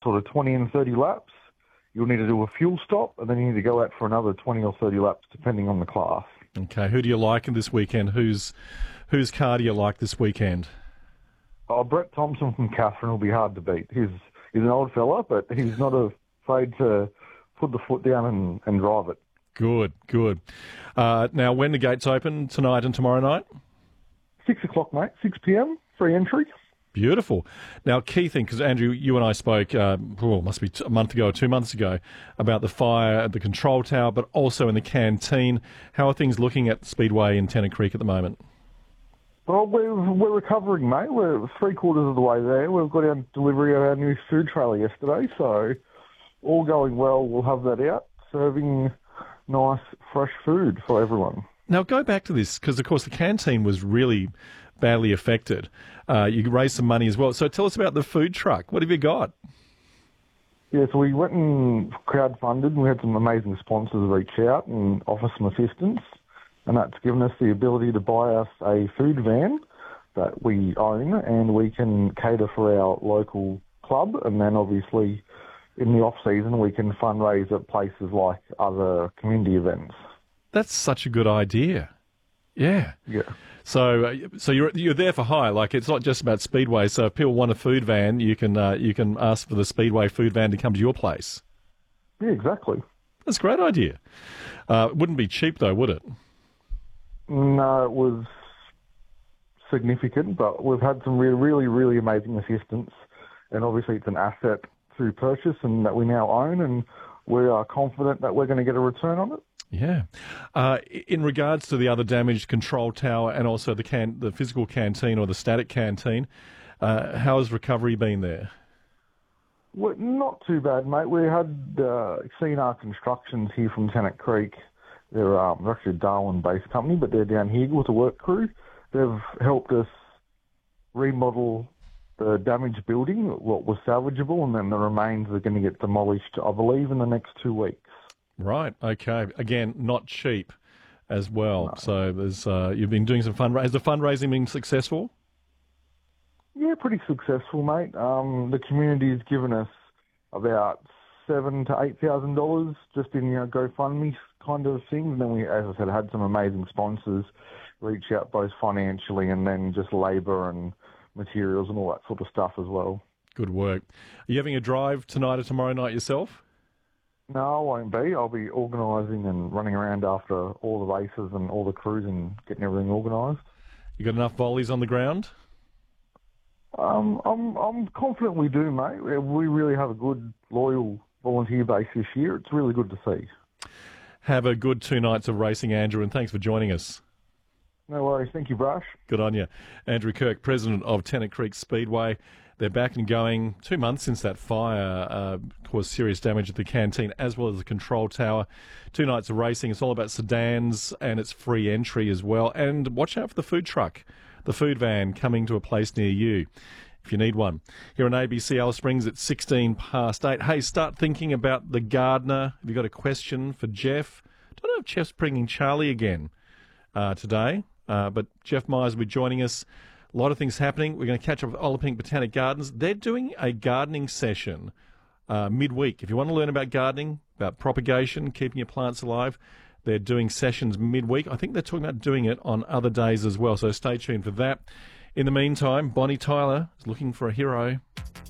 sort of 20 and 30 laps. You'll need to do a fuel stop, and then you need to go out for another 20 or 30 laps, depending on the class. Okay, who do you like in this weekend? Whose car do you like this weekend? Oh, Brett Thompson from Catherine will be hard to beat. He's an old fella, but he's not afraid to put the foot down and drive it. Good. Now, when the gates open, tonight and tomorrow night? 6 o'clock, mate. 6 p.m, free entry. Beautiful. Now, key thing, because Andrew, you and I spoke, must be a month ago or 2 months ago, about the fire at the control tower, but also in the canteen. How are things looking at Speedway in Tennant Creek at the moment? Well, we're recovering, mate. We're 3/4 of the way there. We've got our delivery of our new food trailer yesterday, so all going well. We'll have that out, serving nice, fresh food for everyone. Now, go back to this, because, of course, the canteen was really badly affected. You raised some money as well. So tell us about the food truck. What have you got? Yeah, so we went and crowdfunded, and we had some amazing sponsors reach out and offer some assistance, and that's given us the ability to buy us a food van that we own, and we can cater for our local club, and then obviously in the off-season we can fundraise at places like other community events. That's such a good idea. Yeah. Yeah. So you're there for hire. Like, it's not just about Speedway. So if people want a food van, you can ask for the Speedway food van to come to your place. Yeah, exactly. That's a great idea. It wouldn't be cheap though, would it? No, it was significant, but we've had some really, really amazing assistance, and obviously it's an asset through purchase and that we now own, and we are confident that we're going to get a return on it. Yeah. In regards to the other damaged control tower and also the physical canteen or the static canteen, how has recovery been there? Well, not too bad, mate. We had CNR Constructions here from Tennant Creek. They're actually a Darwin-based company, but they're down here with a work crew. They've helped us remodel the damaged building, what was salvageable, and then the remains are going to get demolished, I believe, in the next 2 weeks. Right. Okay. Again, not cheap as well. No. So there's you've been doing some fundraising. Has the fundraising been successful? Yeah, pretty successful, mate. The community's given us about $7,000 to $8,000 just in GoFundMe kind of things. And then we, as I said, had some amazing sponsors reach out both financially and then just labour and materials and all that sort of stuff as well. Good work. Are you having a drive tonight or tomorrow night yourself? No, I won't be. I'll be organising and running around after all the races and all the crews and getting everything organised. You got enough volleys on the ground? I'm confident we do, mate. We really have a good, loyal volunteer base this year. It's really good to see. Have a good 2 nights of racing, Andrew, and thanks for joining us. No worries. Thank you, Brush. Good on you. Andrew Kirk, President of Tennant Creek Speedway. They're back and going 2 months since that fire caused serious damage at the canteen as well as the control tower. 2 nights of racing. It's all about sedans and it's free entry as well. And watch out for the food truck, the food van coming to a place near you if you need one. Here on ABC Alice Springs at 8:16. Hey, start thinking about the gardener. Have you got a question for Jeff? Don't know if Jeff's bringing Charlie again today, but Jeff Myers will be joining us. A lot of things happening. We're going to catch up with Olapink Botanic Gardens. They're doing a gardening session midweek. If you want to learn about gardening, about propagation, keeping your plants alive, they're doing sessions midweek. I think they're talking about doing it on other days as well, so stay tuned for that. In the meantime, Bonnie Tyler is looking for a hero.